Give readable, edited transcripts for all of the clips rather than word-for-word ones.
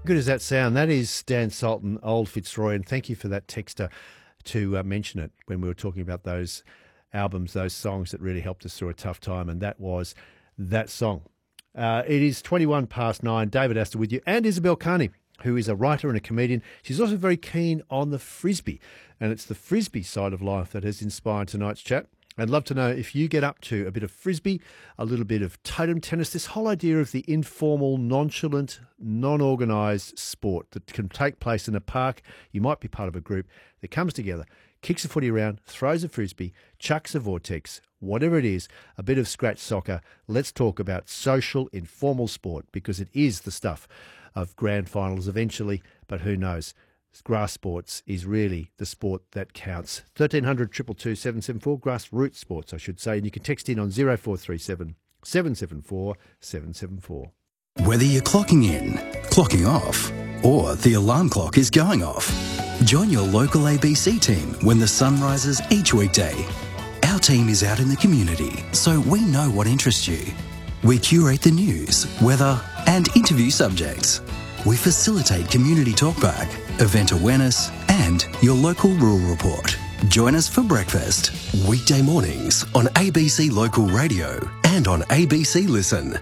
Good as that sound. That is Dan Sultan, Old Fitzroy, and thank you for that texter to mention it when we were talking about those albums, those songs that really helped us through a tough time, and that was that song. It is 21 past 9. David Astor with you, and Isabel Carney, who is a writer and a comedian. She's also very keen on the Frisbee, and it's the Frisbee side of life that has inspired tonight's chat. I'd love to know if you get up to a bit of Frisbee, a little bit of totem tennis, this whole idea of the informal, nonchalant, non-organised sport that can take place in a park. You might be part of a group that comes together, kicks a footy around, throws a Frisbee, chucks a vortex, whatever it is, a bit of scratch soccer. Let's talk about social, informal sport, because it is the stuff of grand finals eventually, but who knows? Grass sports is really the sport that counts. 1300 222 774, grassroots sports, I should say. And you can text in on 0437 774 774. Whether you're clocking in, clocking off, or the alarm clock is going off, join your local ABC team when the sun rises each weekday. Our team is out in the community, so we know what interests you. We curate the news, weather, and interview subjects. We facilitate community talkback, event awareness, and your local rural report. Join us for breakfast. Weekday mornings on ABC Local Radio and on ABC Listen.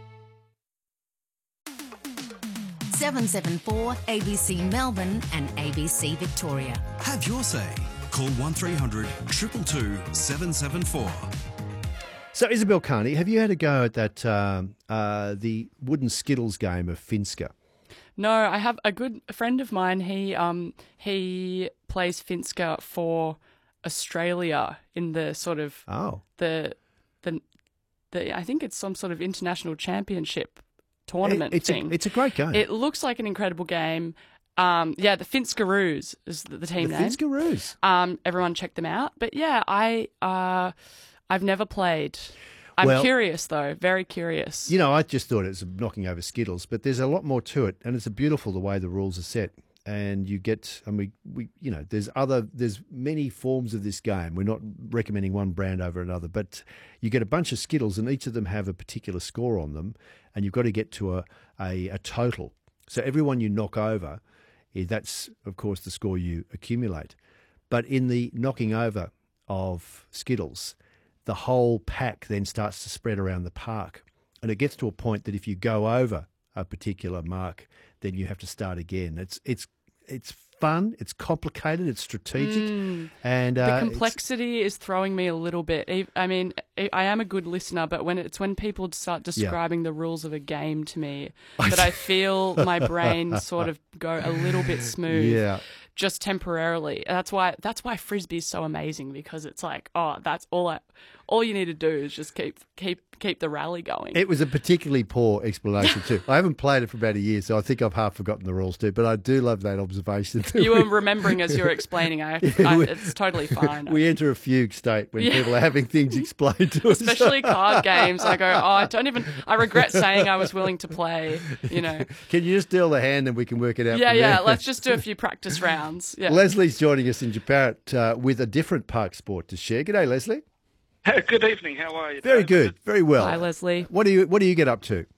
774 ABC Melbourne and ABC Victoria. Have your say. Call 1300 222 774. So, Isabel Carney, have you had a go at that the wooden Skittles game of Finska? No, I have a good friend of mine. He plays Finska for Australia in the sort of the I think it's some sort of international championship tournament thing. It's a great game. It looks like an incredible game. The Finskaroos is the team name. The Finskaroos. Everyone check them out. But yeah, I've never played. I'm curious, though, very curious. You know, I just thought it was knocking over Skittles, but there's a lot more to it, and it's beautiful the way the rules are set. And you get, and we you know, there's many forms of this game. We're not recommending one brand over another, but you get a bunch of Skittles, and each of them have a particular score on them, and you've got to get to a total. So everyone you knock over, that's, of course, the score you accumulate. But in the knocking over of Skittles, the whole pack then starts to spread around the park. And it gets to a point that if you go over a particular mark, then you have to start again. It's fun, it's complicated, it's strategic. And the complexity is throwing me a little bit. I mean, I am a good listener, but when people start describing the rules of a game to me, that I feel my brain sort of go a little bit smooth. Just temporarily. That's why Frisbee is so amazing, because it's like, that's all you need to do is just keep the rally going. It was a particularly poor explanation too. I haven't played it for about a year, so I think I've half forgotten the rules too, but I do love that observation. You were remembering as you're explaining. It's totally fine. We enter a fugue state when people are having things explained to us. Especially card games. I go, I regret saying I was willing to play, you know. Can you just deal the hand and we can work it out? Yeah, let's just do a few practice rounds. Yeah. Leslie's joining us in Japan with a different park sport to share. G'day, Leslie. Good evening. How are you? Very good. Very well. Hi, Leslie. What do you get up to?